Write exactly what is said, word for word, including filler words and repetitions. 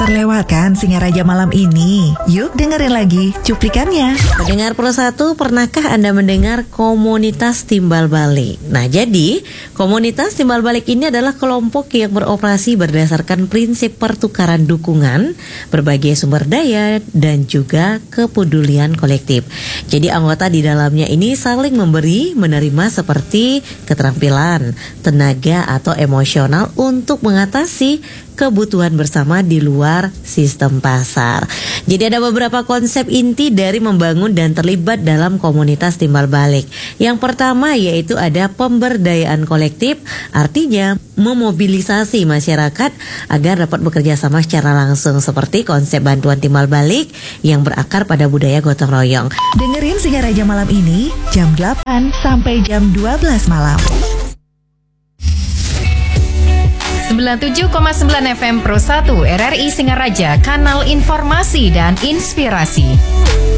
terlewatkan Singaraja malam ini. Yuk dengerin lagi cuplikannya. Pendengar Pro satu, pernahkah Anda mendengar komunitas timbal balik? Nah, jadi komunitas timbal balik ini adalah kelompok yang beroperasi berdasarkan prinsip pertukaran dukungan, berbagai sumber daya, dan juga kepedulian kolektif. Jadi anggota di dalamnya ini saling memberi, menerima seperti keterampilan, tenaga, atau emosional untuk mengatasi kebutuhan bersama di luar sistem pasar. Jadi ada beberapa konsep inti dari membangun dan terlibat dalam komunitas timbal balik. Yang pertama yaitu ada pemberdayaan kolektif, artinya memobilisasi masyarakat agar dapat bekerja sama secara langsung, seperti konsep bantuan timbal balik yang berakar pada budaya gotong royong. Dengerin Singaraja malam ini jam delapan sampai jam dua belas malam. sembilan puluh tujuh koma sembilan F M Pro satu R R I Singaraja, kanal informasi dan inspirasi.